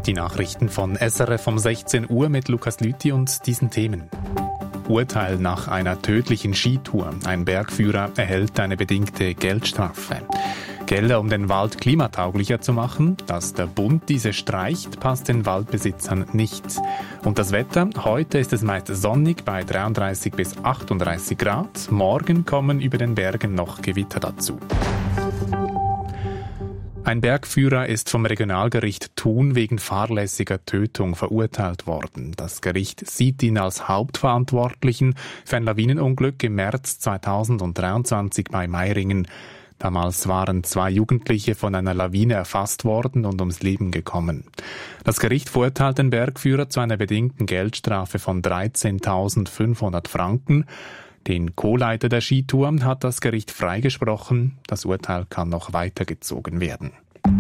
Die Nachrichten von SRF um 16 Uhr mit Lukas Lüthi und diesen Themen. Urteil nach einer tödlichen Skitour. Ein Bergführer erhält eine bedingte Geldstrafe. Gelder, um den Wald klimatauglicher zu machen. Dass der Bund diese streicht, passt den Waldbesitzern nicht. Und das Wetter? Heute ist es meist sonnig bei 33 bis 38 Grad. Morgen kommen über den Bergen noch Gewitter dazu. Ein Bergführer ist vom Regionalgericht Thun wegen fahrlässiger Tötung verurteilt worden. Das Gericht sieht ihn als Hauptverantwortlichen für ein Lawinenunglück im März 2023 bei Meiringen. Damals waren 2 Jugendliche von einer Lawine erfasst worden und ums Leben gekommen. Das Gericht verurteilt den Bergführer zu einer bedingten Geldstrafe von 13.500 Franken. Den Co-Leiter der Skitour hat das Gericht freigesprochen. Das Urteil kann noch weitergezogen werden.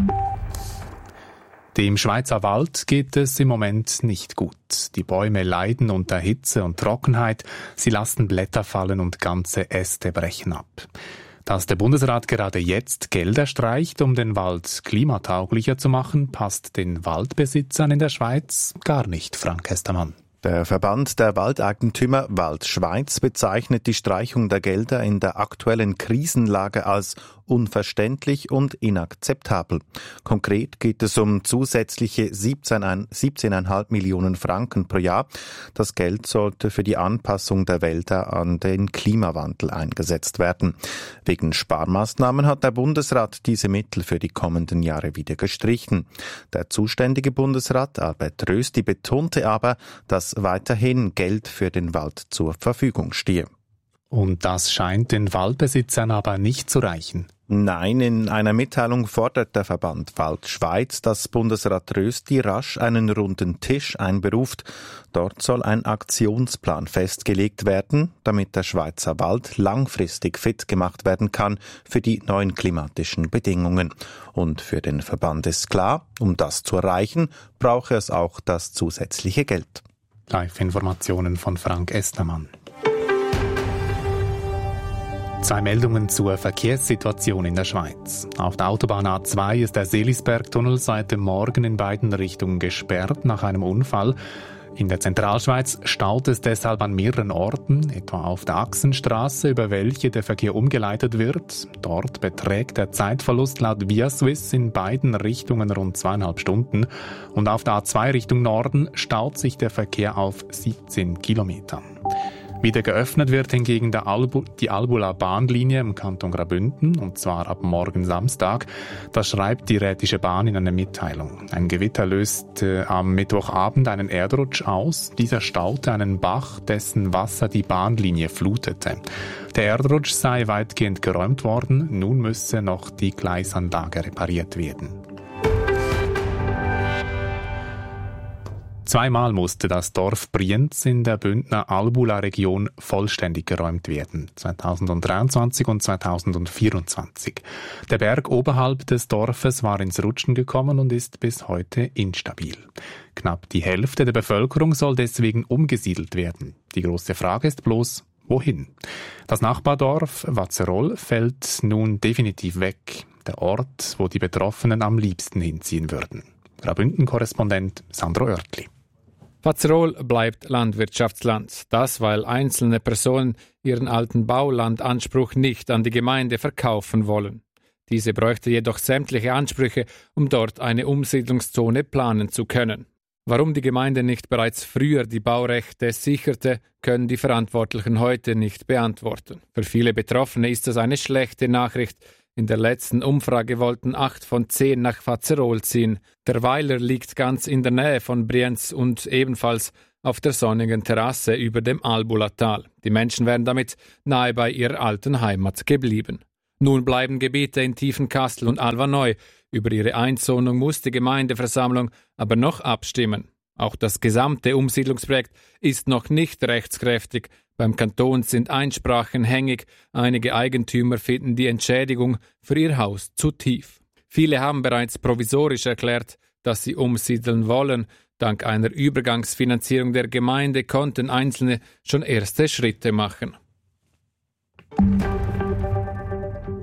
Dem Schweizer Wald geht es im Moment nicht gut. Die Bäume leiden unter Hitze und Trockenheit. Sie lassen Blätter fallen und ganze Äste brechen ab. Dass der Bundesrat gerade jetzt Gelder streicht, um den Wald klimatauglicher zu machen, passt den Waldbesitzern in der Schweiz gar nicht, Frank Estermann. Der Verband der Waldeigentümer Waldschweiz bezeichnet die Streichung der Gelder in der aktuellen Krisenlage als unverständlich und inakzeptabel. Konkret geht es um zusätzliche 17,5 Millionen Franken pro Jahr. Das Geld sollte für die Anpassung der Wälder an den Klimawandel eingesetzt werden. Wegen Sparmaßnahmen hat der Bundesrat diese Mittel für die kommenden Jahre wieder gestrichen. Der zuständige Bundesrat Albert Rösti betonte aber, dass weiterhin Geld für den Wald zur Verfügung stehe. Und das scheint den Waldbesitzern aber nicht zu reichen. Nein, in einer Mitteilung fordert der Verband Waldschweiz, dass Bundesrat Rösti rasch einen runden Tisch einberuft. Dort soll ein Aktionsplan festgelegt werden, damit der Schweizer Wald langfristig fit gemacht werden kann für die neuen klimatischen Bedingungen. Und für den Verband ist klar, um das zu erreichen, brauche es auch das zusätzliche Geld. Live-Informationen von Frank Estermann. 2 Meldungen zur Verkehrssituation in der Schweiz. Auf der Autobahn A2 ist der Seelisbergtunnel seit dem Morgen in beiden Richtungen gesperrt nach einem Unfall. In der Zentralschweiz staut es deshalb an mehreren Orten, etwa auf der Achsenstraße, über welche der Verkehr umgeleitet wird. Dort beträgt der Zeitverlust laut ViaSwiss in beiden Richtungen rund 2,5 Stunden. Und auf der A2 Richtung Norden staut sich der Verkehr auf 17 Kilometern. Wieder geöffnet wird hingegen die Albuler Bahnlinie im Kanton Graubünden, und zwar ab morgen Samstag. Das schreibt die Rätische Bahn in einer Mitteilung. Ein Gewitter löst am Mittwochabend einen Erdrutsch aus. Dieser staute einen Bach, dessen Wasser die Bahnlinie flutete. Der Erdrutsch sei weitgehend geräumt worden. Nun müsse noch die Gleisanlage repariert werden. 2-mal musste das Dorf Brienz in der Bündner Albula-Region vollständig geräumt werden, 2023 und 2024. Der Berg oberhalb des Dorfes war ins Rutschen gekommen und ist bis heute instabil. Knapp die Hälfte der Bevölkerung soll deswegen umgesiedelt werden. Die große Frage ist bloß, wohin? Das Nachbardorf Watzerol fällt nun definitiv weg, der Ort, wo die Betroffenen am liebsten hinziehen würden. Graubünden-Korrespondent Sandro Oertli. Watzerol bleibt Landwirtschaftsland. Das, weil einzelne Personen ihren alten Baulandanspruch nicht an die Gemeinde verkaufen wollen. Diese bräuchte jedoch sämtliche Ansprüche, um dort eine Umsiedlungszone planen zu können. Warum die Gemeinde nicht bereits früher die Baurechte sicherte, können die Verantwortlichen heute nicht beantworten. Für viele Betroffene ist das eine schlechte Nachricht. In der letzten Umfrage wollten 8 von 10 nach Watzerol ziehen. Der Weiler liegt ganz in der Nähe von Brienz und ebenfalls auf der sonnigen Terrasse über dem Albulatal. Die Menschen wären damit nahe bei ihrer alten Heimat geblieben. Nun bleiben Gebiete in Tiefenkastel und Alvaneu. Über ihre Einzonung muss die Gemeindeversammlung aber noch abstimmen. Auch das gesamte Umsiedlungsprojekt ist noch nicht rechtskräftig. Beim Kanton sind Einsprachen hängig. Einige Eigentümer finden die Entschädigung für ihr Haus zu tief. Viele haben bereits provisorisch erklärt, dass sie umsiedeln wollen. Dank einer Übergangsfinanzierung der Gemeinde konnten Einzelne schon erste Schritte machen.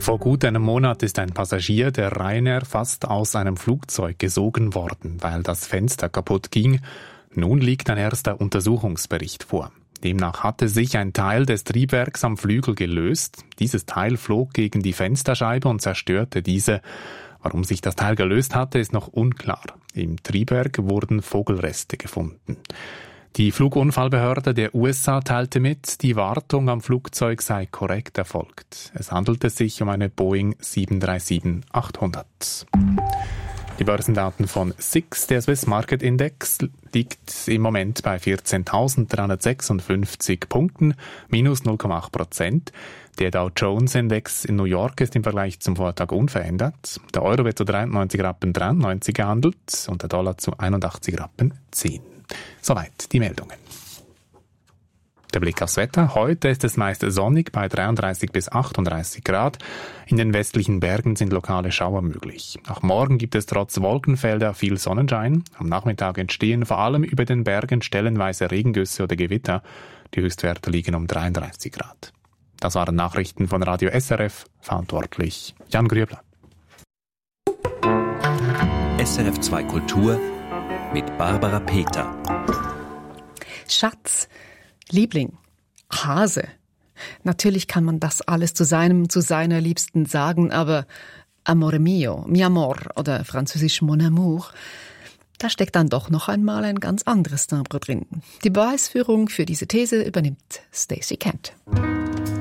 Vor gut einem Monat ist ein Passagier der Ryanair fast aus einem Flugzeug gesogen worden, weil das Fenster kaputt ging. Nun liegt ein erster Untersuchungsbericht vor. Demnach hatte sich ein Teil des Triebwerks am Flügel gelöst. Dieses Teil flog gegen die Fensterscheibe und zerstörte diese. Warum sich das Teil gelöst hatte, ist noch unklar. Im Triebwerk wurden Vogelreste gefunden. Die Flugunfallbehörde der USA teilte mit, die Wartung am Flugzeug sei korrekt erfolgt. Es handelte sich um eine Boeing 737-800. Die Börsendaten von SIX, der Swiss Market Index, liegt im Moment bei 14.356 Punkten, minus 0,8%. Der Dow Jones Index in New York ist im Vergleich zum Vortag unverändert. Der Euro wird zu 93,93 gehandelt und der Dollar zu 81,10. Soweit die Meldungen. Der Blick aufs Wetter. Heute ist es meist sonnig bei 33 bis 38 Grad. In den westlichen Bergen sind lokale Schauer möglich. Auch morgen gibt es trotz Wolkenfelder viel Sonnenschein. Am Nachmittag entstehen vor allem über den Bergen stellenweise Regengüsse oder Gewitter. Die Höchstwerte liegen um 33 Grad. Das waren Nachrichten von Radio SRF. Verantwortlich Jan Grübler. SRF 2 Kultur mit Barbara Peter. Schatz, Liebling, Hase. Natürlich kann man das alles zu seiner Liebsten sagen, aber Amore mio, mi amor oder französisch mon amour, da steckt dann doch noch einmal ein ganz anderes Timbre drin. Die Beweisführung für diese These übernimmt Stacey Kent.